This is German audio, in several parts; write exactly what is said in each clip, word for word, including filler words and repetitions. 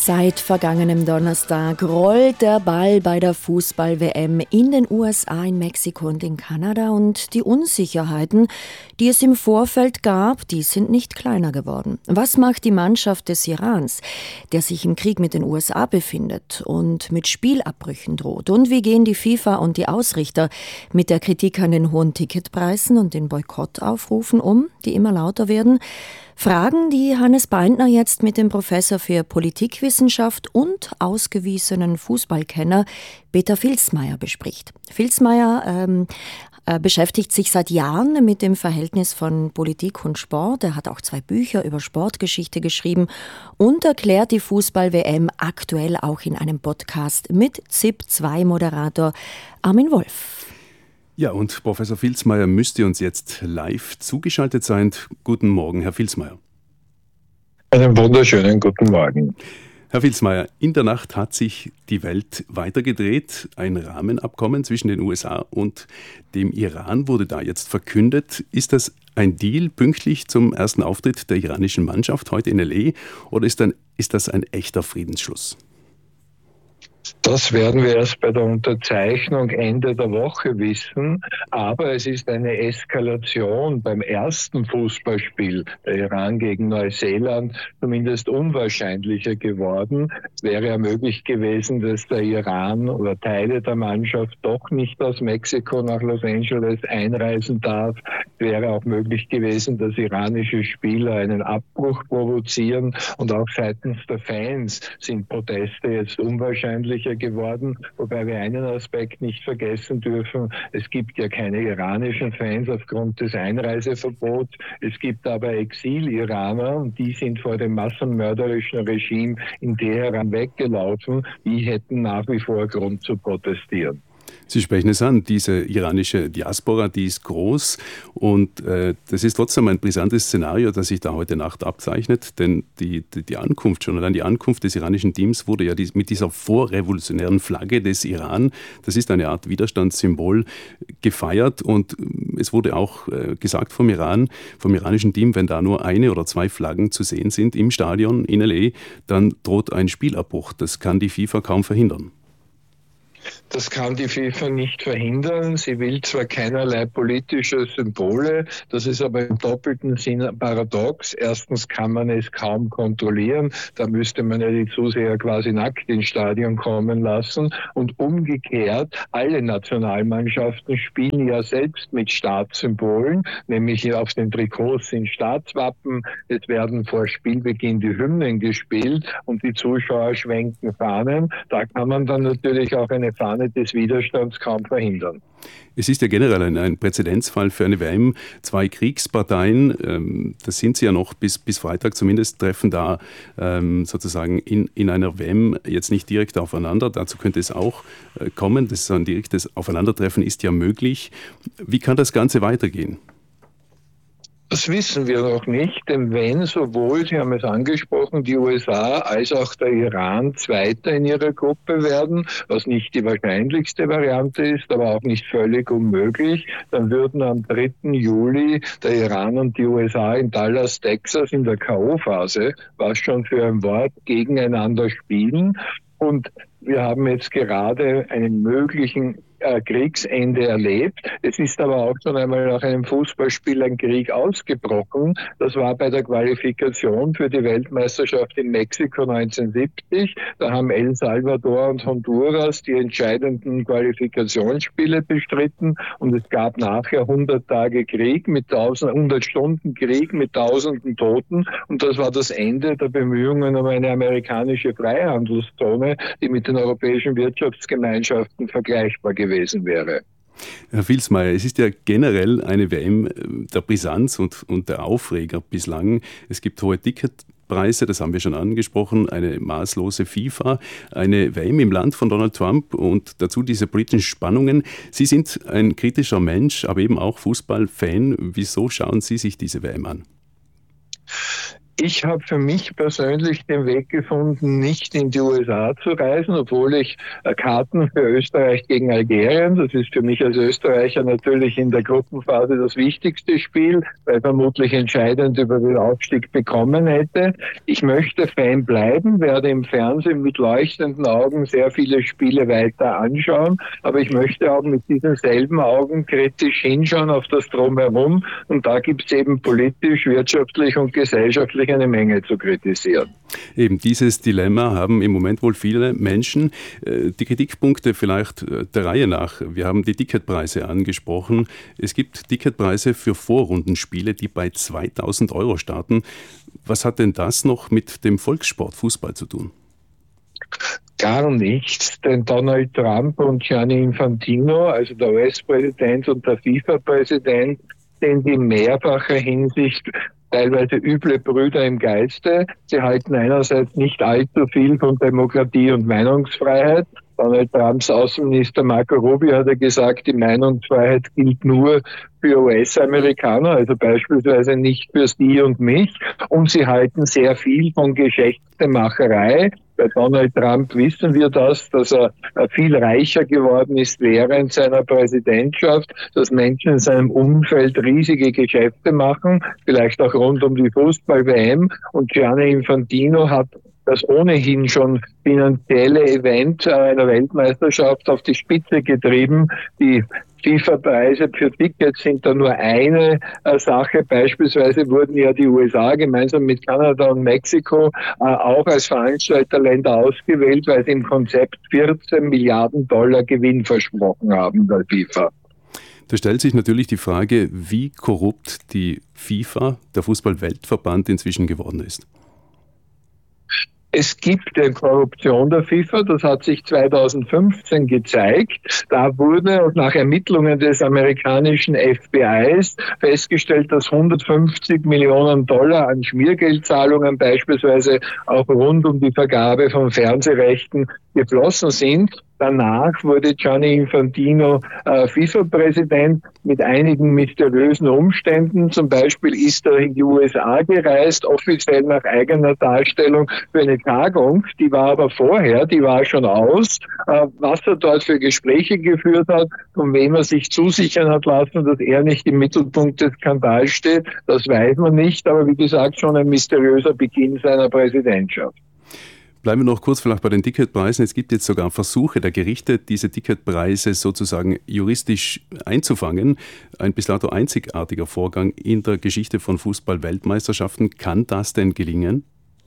Seit vergangenem Donnerstag rollt der Ball bei der Fußball-W M in den U S A, in Mexiko und in Kanada. Und die Unsicherheiten, die es im Vorfeld gab, die sind nicht kleiner geworden. Was macht die Mannschaft des Irans, der sich im Krieg mit den U S A befindet und mit Spielabbrüchen droht? Und wie gehen die FIFA und die Ausrichter mit der Kritik an den hohen Ticketpreisen und den Boykottaufrufen um, die immer lauter werden? Fragen, die Hannes Beintner jetzt mit dem Professor für Politikwissenschaft und ausgewiesenen Fußballkenner Peter Filzmaier bespricht. Filzmaier ähm, äh, beschäftigt sich seit Jahren mit dem Verhältnis von Politik und Sport. Er hat auch zwei Bücher über Sportgeschichte geschrieben und erklärt die Fußball-W M aktuell auch in einem Podcast mit Z I P zwei Moderator Armin Wolf. Ja, und Professor Filzmaier müsste uns jetzt live zugeschaltet sein. Guten Morgen, Herr Filzmaier. Einen wunderschönen guten Morgen. Herr Filzmaier, in der Nacht hat sich die Welt weitergedreht. Ein Rahmenabkommen zwischen den U S A und dem Iran wurde da jetzt verkündet. Ist das ein Deal pünktlich zum ersten Auftritt der iranischen Mannschaft heute in L A oder ist, dann, ist das ein echter Friedensschluss? Das werden wir erst bei der Unterzeichnung Ende der Woche wissen. Aber es ist eine Eskalation beim ersten Fußballspiel der Iran gegen Neuseeland zumindest unwahrscheinlicher geworden. Es wäre ja möglich gewesen, dass der Iran oder Teile der Mannschaft doch nicht aus Mexiko nach Los Angeles einreisen darf. Es wäre auch möglich gewesen, dass iranische Spieler einen Abbruch provozieren. Und auch seitens der Fans sind Proteste jetzt unwahrscheinlicher geworden, wobei wir einen Aspekt nicht vergessen dürfen. Es gibt ja keine iranischen Fans aufgrund des Einreiseverbots. Es gibt aber Exil-Iraner und die sind vor dem massenmörderischen Regime in Teheran weggelaufen. Die hätten nach wie vor Grund zu protestieren. Sie sprechen es an, diese iranische Diaspora, die ist groß und äh, das ist trotzdem ein brisantes Szenario, das sich da heute Nacht abzeichnet, denn die, die, die Ankunft, schon allein die Ankunft des iranischen Teams wurde ja dies, mit dieser vorrevolutionären Flagge des Iran, das ist eine Art Widerstandssymbol, gefeiert und es wurde auch äh, gesagt vom Iran, vom iranischen Team, wenn da nur eine oder zwei Flaggen zu sehen sind im Stadion in L A, dann droht ein Spielabbruch, das kann die FIFA kaum verhindern. Das kann die FIFA nicht verhindern. Sie will zwar keinerlei politische Symbole, das ist aber im doppelten Sinn paradox. Erstens kann man es kaum kontrollieren, da müsste man ja die Zuseher quasi nackt ins Stadion kommen lassen. Und umgekehrt, alle Nationalmannschaften spielen ja selbst mit Staatssymbolen, nämlich auf den Trikots sind Staatswappen, es werden vor Spielbeginn die Hymnen gespielt und die Zuschauer schwenken Fahnen. Da kann man dann natürlich auch eine Fahne des Widerstands kaum verhindern. Es ist ja generell ein, ein Präzedenzfall für eine W M. Zwei Kriegsparteien, ähm, das sind sie ja noch bis, bis Freitag zumindest, treffen da ähm, sozusagen in, in einer W M jetzt nicht direkt aufeinander. Dazu könnte es auch äh, kommen. Das ist ein direktes Aufeinandertreffen ist ja möglich. Wie kann das Ganze weitergehen? Das wissen wir noch nicht, denn wenn sowohl, Sie haben es angesprochen, die U S A als auch der Iran Zweiter in ihrer Gruppe werden, was nicht die wahrscheinlichste Variante ist, aber auch nicht völlig unmöglich, dann würden am dritten Juli der Iran und die U S A in Dallas, Texas in der K O-Phase, was schon für ein Wort, gegeneinander spielen. Und wir haben jetzt gerade einen möglichen äh, Kriegsende erlebt. Es ist aber auch schon einmal nach einem Fußballspiel ein Krieg ausgebrochen. Das war bei der Qualifikation für die Weltmeisterschaft in Mexiko neunzehnhundertsiebzig. Da haben El Salvador und Honduras die entscheidenden Qualifikationsspiele bestritten und es gab nachher hundert Tage Krieg mit tausend, hundert Stunden Krieg mit tausenden Toten und das war das Ende der Bemühungen um eine amerikanische Freihandelszone, die mit den europäischen Wirtschaftsgemeinschaften vergleichbar gewesen wäre. Herr Filzmaier, es ist ja generell eine W M der Brisanz und, und der Aufreger bislang. Es gibt hohe Ticketpreise, das haben wir schon angesprochen, eine maßlose FIFA, eine W M im Land von Donald Trump und dazu diese politischen Spannungen. Sie sind ein kritischer Mensch, aber eben auch Fußballfan. Wieso schauen Sie sich diese W M an? Ich habe für mich persönlich den Weg gefunden, nicht in die U S A zu reisen, obwohl ich Karten für Österreich gegen Algerien, das ist für mich als Österreicher natürlich in der Gruppenphase das wichtigste Spiel, weil vermutlich entscheidend über den Aufstieg bekommen hätte. Ich möchte Fan bleiben, werde im Fernsehen mit leuchtenden Augen sehr viele Spiele weiter anschauen, aber ich möchte auch mit diesen selben Augen kritisch hinschauen auf das Drumherum, und da gibt es eben politisch, wirtschaftlich und gesellschaftlich eine Menge zu kritisieren. Eben dieses Dilemma haben im Moment wohl viele Menschen. Die Kritikpunkte vielleicht der Reihe nach. Wir haben die Ticketpreise angesprochen. Es gibt Ticketpreise für Vorrundenspiele, die bei zweitausend Euro starten. Was hat denn das noch mit dem Volkssport Fußball zu tun? Gar nichts, denn Donald Trump und Gianni Infantino, also der U S-Präsident und der FIFA-Präsident, sind in mehrfacher Hinsicht teilweise üble Brüder im Geiste. Sie halten einerseits nicht allzu viel von Demokratie und Meinungsfreiheit. Donald Trumps Außenminister Marco Rubio hat ja gesagt, die Meinungsfreiheit gilt nur für U S-Amerikaner, also beispielsweise nicht für Sie und mich. Und sie halten sehr viel von Geschäftemacherei. Bei Donald Trump wissen wir das, dass er viel reicher geworden ist während seiner Präsidentschaft, dass Menschen in seinem Umfeld riesige Geschäfte machen, vielleicht auch rund um die Fußball-W M. Und Gianni Infantino hat das ohnehin schon finanzielle Event einer Weltmeisterschaft auf die Spitze getrieben. Die FIFA-Preise für Tickets sind da nur eine äh, Sache. Beispielsweise wurden ja die U S A gemeinsam mit Kanada und Mexiko äh, auch als Veranstalterländer ausgewählt, weil sie im Konzept vierzehn Milliarden Dollar Gewinn versprochen haben bei FIFA. Da stellt sich natürlich die Frage, wie korrupt die FIFA, der Fußball-Weltverband, inzwischen geworden ist. Es gibt eine Korruption der FIFA, das hat sich zweitausendfünfzehn gezeigt. Da wurde nach Ermittlungen des amerikanischen F B Is festgestellt, dass hundertfünfzig Millionen Dollar an Schmiergeldzahlungen beispielsweise auch rund um die Vergabe von Fernsehrechten geflossen sind. Danach wurde Gianni Infantino äh, FIFA-Präsident mit einigen mysteriösen Umständen. Zum Beispiel ist er in die U S A gereist, offiziell nach eigener Darstellung für eine Tagung. Die war aber vorher, die war schon aus. Äh, was er dort für Gespräche geführt hat, von wem er sich zusichern hat lassen, dass er nicht im Mittelpunkt des Skandals steht, das weiß man nicht. Aber wie gesagt, schon ein mysteriöser Beginn seiner Präsidentschaft. Bleiben wir noch kurz vielleicht bei den Ticketpreisen. Es gibt jetzt sogar Versuche der Gerichte, diese Ticketpreise sozusagen juristisch einzufangen. Ein bis dato einzigartiger Vorgang in der Geschichte von Fußball-Weltmeisterschaften. Kann das denn gelingen?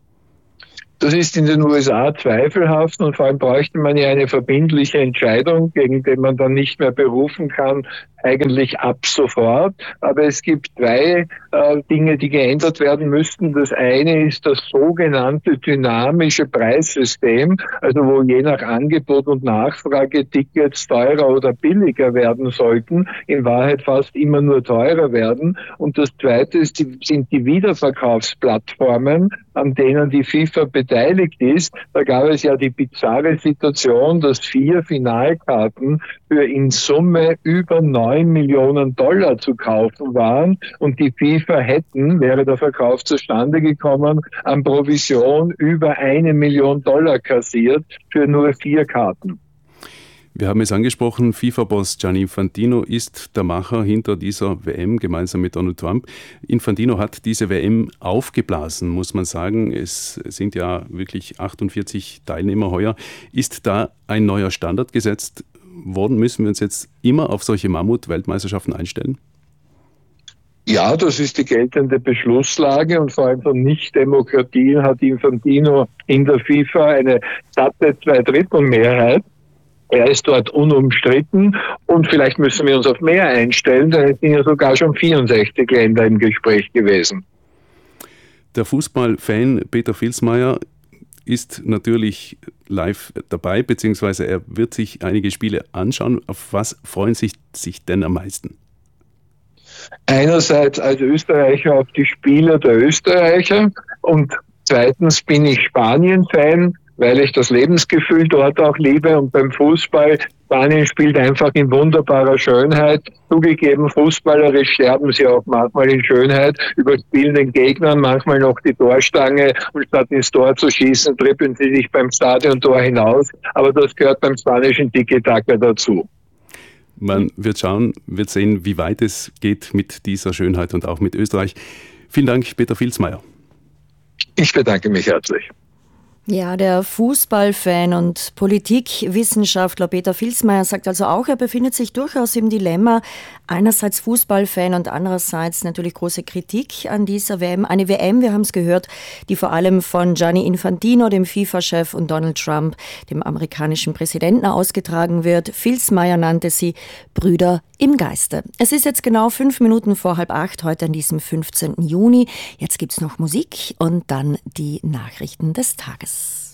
Das ist in den U S A zweifelhaft, und vor allem bräuchte man ja eine verbindliche Entscheidung, gegen die man dann nicht mehr berufen kann, eigentlich ab sofort. Aber es gibt zwei äh, Dinge, die geändert werden müssten. Das eine ist das sogenannte dynamische Preissystem, also wo je nach Angebot und Nachfrage Tickets teurer oder billiger werden sollten, in Wahrheit fast immer nur teurer werden. Und das zweite ist, die, sind die Wiederverkaufsplattformen, an denen die FIFA beteiligt ist. Da gab es ja die bizarre Situation, dass vier Finalkarten für in Summe über neun Millionen Dollar zu kaufen waren, und die FIFA hätten, wäre der Verkauf zustande gekommen, an Provision über eine Million Dollar kassiert für nur vier Karten. Wir haben es angesprochen, FIFA-Boss Gianni Infantino ist der Macher hinter dieser W M gemeinsam mit Donald Trump. Infantino hat diese W M aufgeblasen, muss man sagen. Es sind ja wirklich achtundvierzig Teilnehmer heuer. Ist da ein neuer Standard gesetzt worden? Müssen wir uns jetzt immer auf solche Mammut-Weltmeisterschaften einstellen? Ja, das ist die geltende Beschlusslage, und vor allem von Nicht-Demokratien hat Infantino in der FIFA eine satte Zweidrittelmehrheit. Er ist dort unumstritten, und vielleicht müssen wir uns auf mehr einstellen, denn es sind ja sogar schon vierundsechzig Länder im Gespräch gewesen. Der Fußballfan Peter Vilsmeier ist natürlich live dabei, beziehungsweise er wird sich einige Spiele anschauen. Auf was freuen sich, sich denn am meisten? Einerseits als Österreicher auf die Spiele der Österreicher, und zweitens bin ich Spanien-Fan, weil ich das Lebensgefühl dort auch liebe und beim Fußball, Spanien spielt einfach in wunderbarer Schönheit. Zugegeben, fußballerisch sterben sie auch manchmal in Schönheit, überspielen den Gegnern manchmal noch die Torstange und statt ins Tor zu schießen, trippeln sie sich beim Stadiontor hinaus. Aber das gehört beim spanischen Tiki-Taka dazu. Man wird schauen, wird sehen, wie weit es geht mit dieser Schönheit und auch mit Österreich. Vielen Dank, Peter Vilsmeier. Ich bedanke mich herzlich. Ja, der Fußballfan und Politikwissenschaftler Peter Vilsmeier sagt also auch, er befindet sich durchaus im Dilemma. Einerseits Fußballfan und andererseits natürlich große Kritik an dieser W M. Eine W M, wir haben es gehört, die vor allem von Gianni Infantino, dem FIFA-Chef, und Donald Trump, dem amerikanischen Präsidenten, ausgetragen wird. Vilsmeier nannte sie Brüder im Geiste. Es ist jetzt genau fünf Minuten vor halb acht, heute an diesem fünfzehnten Juni. Jetzt gibt's noch Musik und dann die Nachrichten des Tages.